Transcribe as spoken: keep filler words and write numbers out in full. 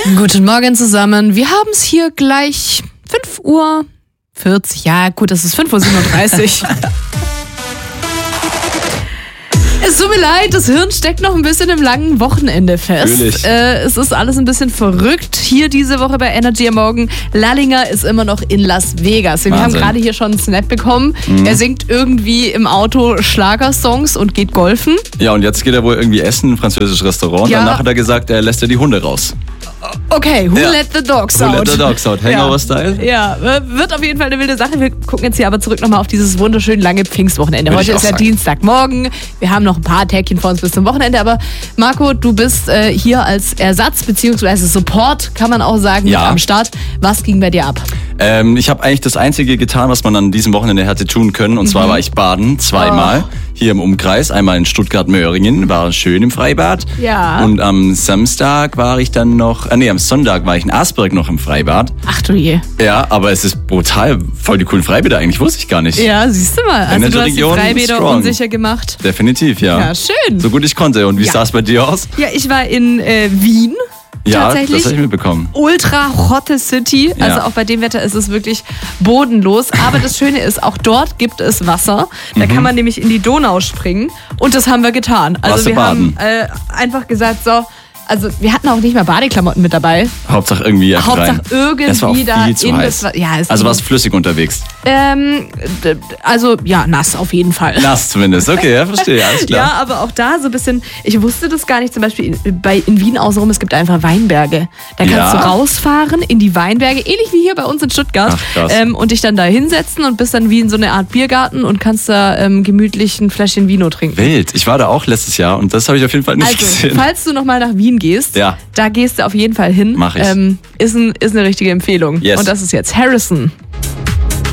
Guten Morgen zusammen. Wir haben es hier gleich fünf Uhr vierzig. Ja, gut, das ist fünf Uhr siebenunddreißig. Es tut mir leid, das Hirn steckt noch ein bisschen im langen Wochenende fest. Äh, es ist alles ein bisschen verrückt. Hier diese Woche bei Energy am Morgen. Lallinger ist immer noch in Las Vegas. Wir Wahnsinn. haben gerade hier schon einen Snap bekommen. Mhm. Er singt irgendwie im Auto Schlagersongs und geht golfen. Ja, und jetzt geht er wohl irgendwie essen, ein französisches Restaurant. Ja. Danach hat er gesagt, er lässt ja die Hunde raus. Okay, who Ja. let the dogs Who out? let the dogs out? Hangover-Style? Ja, wird auf jeden Fall eine wilde Sache. Wir gucken jetzt hier aber zurück nochmal auf dieses wunderschön lange Pfingstwochenende. Würde Heute ich ist auch ja sagen. Dienstagmorgen. Wir haben noch ein paar Tägchen vor uns bis zum Wochenende. Aber Marco, du bist äh, hier als Ersatz bzw. Support, kann man auch sagen, Ja. mit am Start. Was ging bei dir ab? Ähm, ich habe eigentlich das Einzige getan, was man an diesem Wochenende hätte tun können. Und zwar war ich baden, zweimal. Oh. Hier im Umkreis. Einmal in Stuttgart-Möhringen, war schön im Freibad. Ja. Und am Samstag war ich dann noch, äh, nee, am Sonntag war ich in Asberg noch im Freibad. Ach du je. Ja, aber es ist brutal, voll die coolen Freibäder eigentlich, wusste ich gar nicht. Ja, siehst du mal. Also Energy du hast die Region Freibäder strong. unsicher gemacht. Definitiv, ja. Ja, schön. So gut ich konnte. Und wie Ja. sah es bei dir aus? Ja, ich war in äh, Wien. Ja, Tatsächlich. das habe ich mitbekommen. Ultra hotte City. Also Ja. auch bei dem Wetter ist es wirklich bodenlos. Aber das Schöne ist, auch dort gibt es Wasser. Da kann man nämlich in die Donau springen. Und das haben wir getan. Also Warst du wir baden? haben äh, einfach gesagt, so, also wir hatten auch nicht mal Badeklamotten mit dabei. Hauptsache irgendwie einfach Hauptsache rein. irgendwie Es war auch da viel zu in heiß. das Wa- ja, es Also ging. warst du flüssig unterwegs? Ähm, d- also ja, nass auf jeden Fall. Nass zumindest. Okay, ja, verstehe. Alles klar. Ja, aber auch da so ein bisschen, ich wusste das gar nicht, zum Beispiel in, bei, in Wien außenrum, es gibt einfach Weinberge. Da kannst Ja. du rausfahren in die Weinberge, ähnlich wie hier bei uns in Stuttgart. Ach, krass. ähm, und dich dann da hinsetzen und bist dann wie in so eine Art Biergarten und kannst da ähm, gemütlich ein Fläschchen Vino trinken. Wild. Ich war da auch letztes Jahr und das habe ich auf jeden Fall nicht Also, gesehen. falls du nochmal nach Wien gehst, Ja. da gehst du auf jeden Fall hin. Mach ich. Ähm, ist, ein, ist eine richtige Empfehlung. Yes. Und das ist jetzt Harrison.